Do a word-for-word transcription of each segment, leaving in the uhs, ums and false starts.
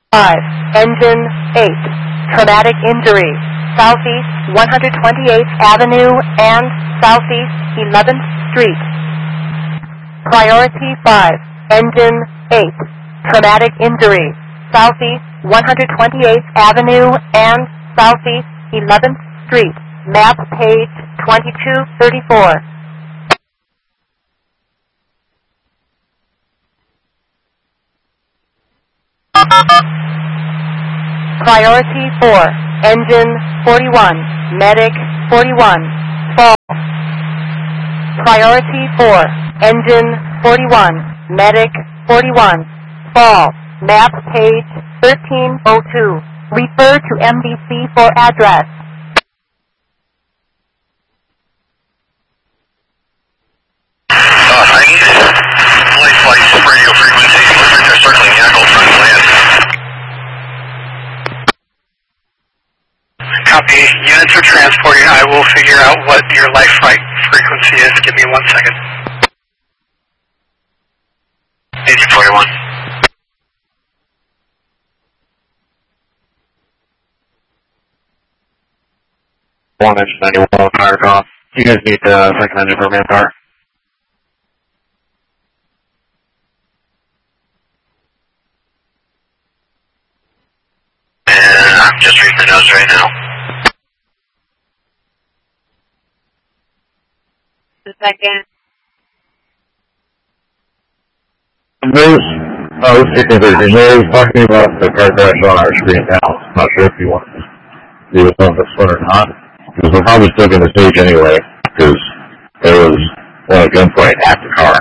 five, engine eight, traumatic injury, southeast one hundred twenty-eighth Avenue and southeast eleventh Street. Priority five, engine eight, traumatic injury, southeast one hundred twenty-eighth Avenue and southeast eleventh Street. Map page twenty-two thirty-four. Priority four, engine forty-one, medic forty-one, fall. Priority four, engine forty-one, medic forty-one, fall. Map page thirteen oh two. Refer to M D C for address. Uh, Heinz, light flights, radio frequency, they're circling Yackle, trying to land. Copy. Units are transporting. I will figure out what your life flight frequency is. Give me one second. Agent forty-one. One engine ninety-one, fire off. You guys need uh, second engine for manpower. And I'm just reading the notes right now. The second. Those, oh, there's those talking about the car crash on our screen now. I'm not sure if you want to do with on this one or not. Because we're probably still going to stage anyway, because there was one at gunpoint at the car.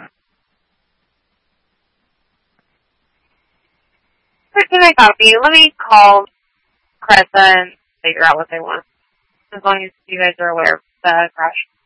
Can I copy? Let me call Cressa and figure out what they want. As long as you guys are aware of the crash.